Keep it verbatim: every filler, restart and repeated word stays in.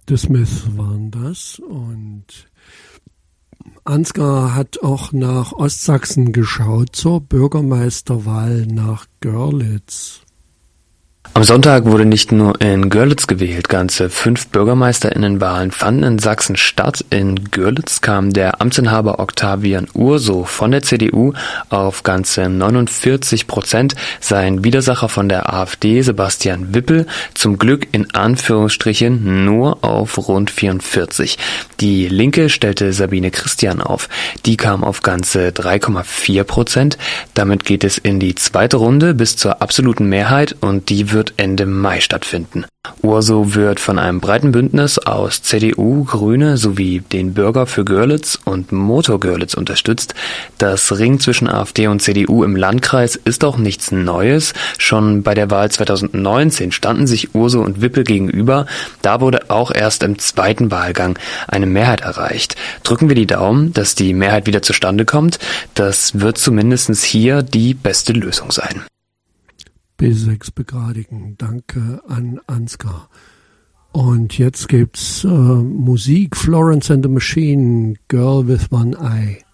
The Smiths waren das. Und Ansgar hat auch nach Ostsachsen geschaut zur Bürgermeisterwahl nach Görlitz. Am Sonntag wurde nicht nur in Görlitz gewählt, ganze fünf BürgermeisterInnenwahlen fanden in Sachsen statt. In Görlitz kam der Amtsinhaber Octavian Urso von der C D U auf ganze neunundvierzig Prozent, sein Widersacher von der AfD Sebastian Wippel zum Glück in Anführungsstrichen nur auf rund vierundvierzig. Die Linke stellte Sabine Christian auf, die kam auf ganze drei Komma vier Prozent. Damit geht es in die zweite Runde bis zur absoluten Mehrheit und die wird Ende Mai stattfinden. Urso wird von einem breiten Bündnis aus C D U, Grüne sowie den Bürger für Görlitz und Motor Görlitz unterstützt. Das Ringen zwischen AfD und C D U im Landkreis ist auch nichts Neues. Schon bei der Wahl zweitausendneunzehn standen sich Urso und Wippel gegenüber. Da wurde auch erst im zweiten Wahlgang eine Mehrheit erreicht. Drücken wir die Daumen, dass die Mehrheit wieder zustande kommt. Das wird zumindest hier die beste Lösung sein. B sechs begradigen. Danke an Ansgar. Und jetzt gibt's äh, Musik. Florence and the Machine, Girl with One Eye.